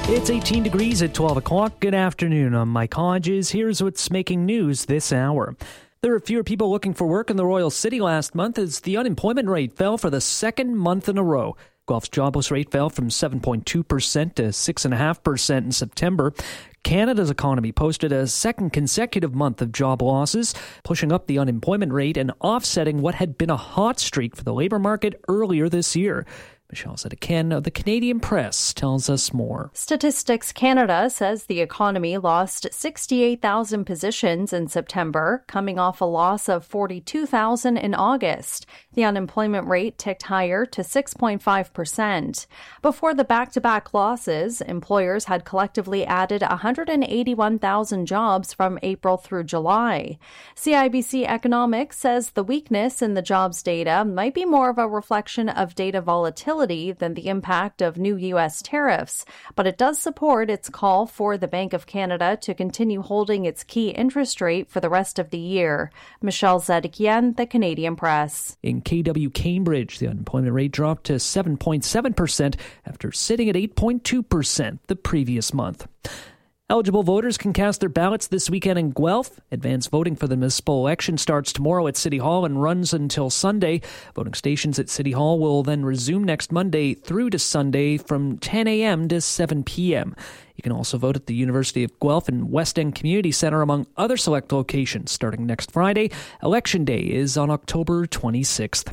It's 18 degrees at 12 o'clock. Good afternoon. I'm Mike Hodges. Here's what's making news this hour. There are fewer people looking for work in the Royal City last month as the unemployment rate fell for the second month in a row. Guelph's jobless rate fell from 7.2% to 6.5% in September. Canada's economy posted a second consecutive month of job losses, pushing up the unemployment rate and offsetting what had been a hot streak for the labour market earlier this year. Michelle Zedekian of the Canadian Press tells us more. Statistics Canada says the economy lost 68,000 positions in September, coming off a loss of 42,000 in August. The unemployment rate ticked higher to 6.5%. Before the back-to-back losses, employers had collectively added 181,000 jobs from April through July. CIBC Economics says the weakness in the jobs data might be more of a reflection of data volatility than the impact of new U.S. tariffs, but it does support its call for the Bank of Canada to continue holding its key interest rate for the rest of the year. Michelle Zedekian, the Canadian Press. In KW Cambridge, the unemployment rate dropped to 7.7% after sitting at 8.2% the previous month. Eligible voters can cast their ballots this weekend in Guelph. Advanced voting for the municipal election starts tomorrow at City Hall and runs until Sunday. Voting stations at City Hall will then resume next Monday through to Sunday from 10 a.m. to 7 p.m. You can also vote at the University of Guelph and West End Community Centre, among other select locations, starting next Friday. Election Day is on October 26th.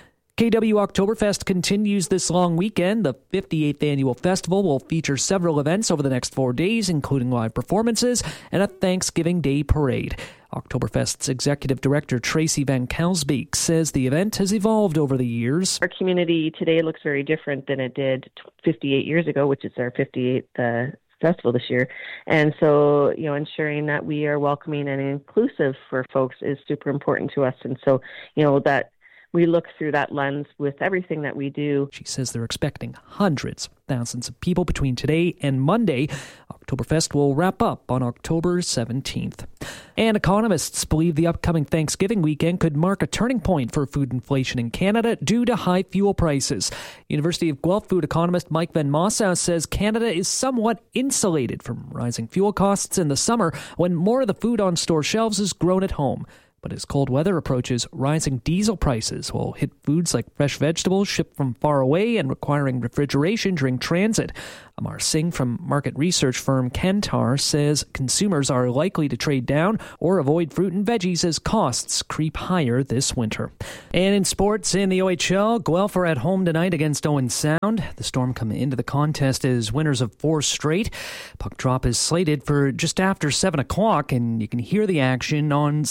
KW Oktoberfest continues this long weekend. The 58th annual festival will feature several events over the next 4 days, including live performances and a Thanksgiving Day parade. Oktoberfest's executive director, Tracy Van Kelsbeek, says the event has evolved over the years. Our community today looks very different than it did 58 years ago, which is our 58th festival this year. And so, ensuring that we are welcoming and inclusive for folks is super important to us. And so, that we look through that lens with everything that we do. She says they're expecting hundreds of thousands of people between today and Monday. Oktoberfest will wrap up on October 17th. And economists believe the upcoming Thanksgiving weekend could mark a turning point for food inflation in Canada due to high fuel prices. University of Guelph food economist Mike Van Mossau says Canada is somewhat insulated from rising fuel costs in the summer when more of the food on store shelves is grown at home. But as cold weather approaches, rising diesel prices will hit foods like fresh vegetables shipped from far away and requiring refrigeration during transit. Amar Singh from market research firm Kantar says consumers are likely to trade down or avoid fruit and veggies as costs creep higher this winter. And in sports, in the OHL, Guelph are at home tonight against Owen Sound. The Storm come into the contest as winners of 4 straight. Puck drop is slated for just after 7 o'clock, and you can hear the action on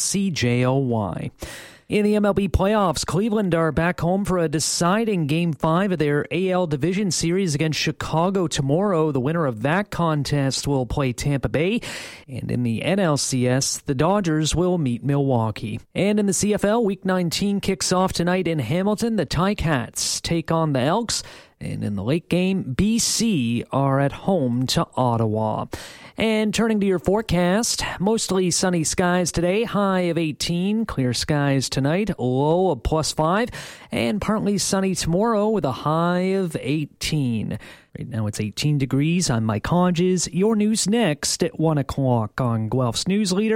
CJOY. In the MLB playoffs, Cleveland are back home for a deciding Game 5 of their AL Division Series against Chicago tomorrow. The winner of that contest will play Tampa Bay. And in the NLCS, the Dodgers will meet Milwaukee. And in the CFL, Week 19 kicks off tonight in Hamilton. The Ticats take on the Elks. And in the late game, BC are at home to Ottawa. And turning to your forecast, mostly sunny skies today, high of 18, clear skies tonight, low of +5, and partly sunny tomorrow with a high of 18. Right now it's 18 degrees. I'm Mike Hodges. Your news next at 1 o'clock on Guelph's News Leader,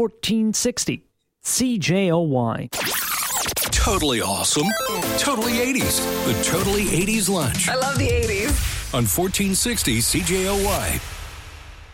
1460 CJOY. Totally awesome. Totally 80s. The Totally 80s Lunch. I love the 80s. On 1460 CJOY.